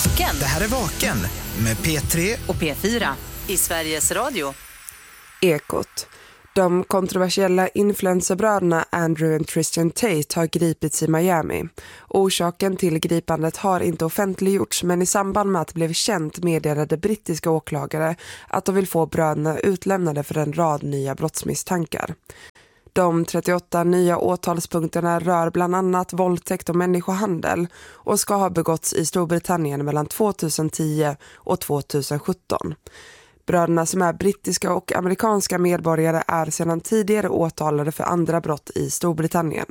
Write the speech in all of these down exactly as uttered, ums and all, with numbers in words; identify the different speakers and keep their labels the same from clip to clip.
Speaker 1: Vaken.
Speaker 2: Det här är Vaken med P tre
Speaker 1: och P fyra i Sveriges Radio.
Speaker 3: Ekot. De kontroversiella influencerbröderna Andrew och Tristan Tate har gripits i Miami. Orsaken till gripandet har inte offentliggjorts, men i samband med att det blev känt meddelade brittiska åklagare att de vill få bröderna utlämnade för en rad nya brottsmisstankar. De trettioåtta nya åtalspunkterna rör bland annat våldtäkt och människohandel och ska ha begåtts i Storbritannien mellan tjugohundratio och tjugosjutton. Bröderna, som är brittiska och amerikanska medborgare, är sedan tidigare åtalade för andra brott i Storbritannien.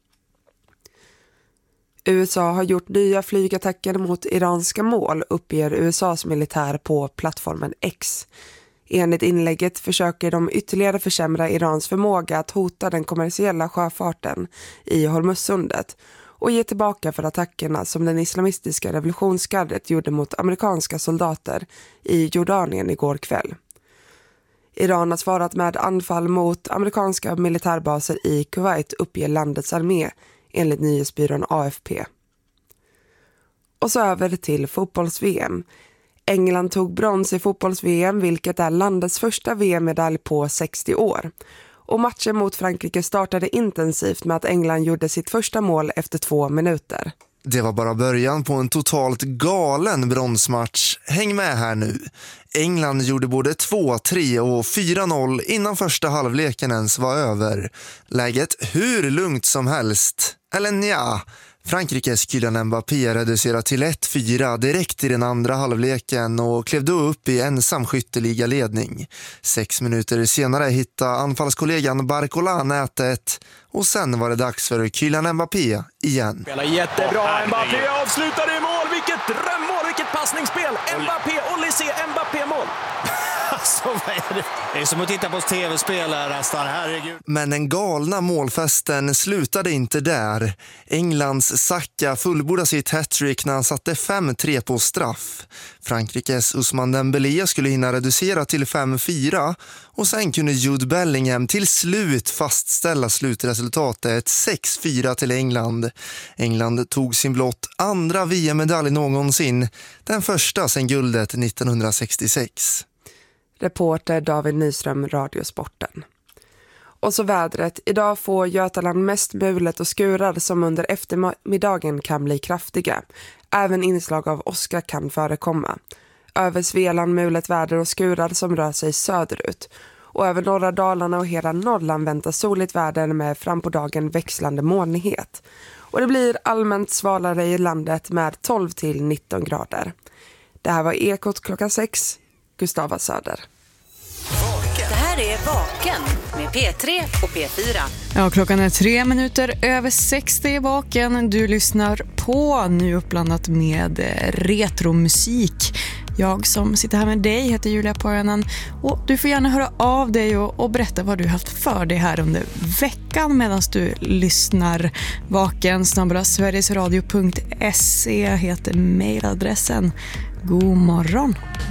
Speaker 3: U S A har gjort nya flygattacker mot iranska mål, uppger U S A:s militär på plattformen X. Enligt inlägget försöker de ytterligare försämra Irans förmåga att hota den kommersiella sjöfarten i Hormuzsundet och ge tillbaka för attackerna som den islamistiska revolutionsgardet gjorde mot amerikanska soldater i Jordanien igår kväll. Iran har svarat med anfall mot amerikanska militärbaser i Kuwait, uppger landets armé, enligt nyhetsbyrån A F P. Och så över till fotbolls-V M. England tog brons i fotbolls-V M, vilket är landets första V M-medalj på sextio år. Och matchen mot Frankrike startade intensivt med att England gjorde sitt första mål efter två minuter.
Speaker 4: Det var bara början på en totalt galen bronsmatch. Häng med här nu. England gjorde både två tre och fyra noll innan första halvleken ens var över. Läget hur lugnt som helst. Eller nja. Frankrikes Kylian Mbappé reducerade till ett fyra direkt i den andra halvleken och klev då upp i ensam skytteliga ledning. Sex minuter senare hittade anfallskollegan Barcola nätet och sen var det dags för Kylian Mbappé igen.
Speaker 5: Spelar jättebra, Mbappé avslutar i mål, vilket drömmål, vilket passningsspel, Mbappé, Olysée, Mbappé-mål. Alltså, vad är det? Det är som att titta på tv-spel här, nästan, herregud.
Speaker 4: Men den galna målfesten slutade inte där. Englands Saka fullbordade sitt hattrick när han satte fem tre på straff. Frankrikes Ousmane Dembélé skulle hinna reducera till fem fyra och sen kunde Jude Bellingham till slut fastställa slutresultatet sex fyra till England. England tog sin blott andra V M-medalj någonsin, den första sedan guldet nittonhundrasextiosex.
Speaker 3: Reporter David Nyström, Radiosporten. Och så vädret. Idag får Götaland mest mulet och skurar som under eftermiddagen kan bli kraftiga. Även inslag av åska kan förekomma. Över Svealand mulet väder och skurar som rör sig söderut. Och över norra Dalarna och hela Norrland väntas soligt väder med fram på dagen växlande molnighet. Och det blir allmänt svalare i landet med tolv till nitton grader. Det här var Ekot klockan sex. Gustava Söder.
Speaker 1: Det här är Vaken med P tre och P fyra.
Speaker 6: Ja, klockan är tre minuter över sex. Det är Vaken. Du lyssnar på nu uppblandat med retromusik. Jag som sitter här med dig heter Julia Poiranen och du får gärna höra av dig och, och berätta vad du haft för dig här under veckan medan du lyssnar. Vaken snabel-a sverigesradio punkt se heter mejladressen. God morgon!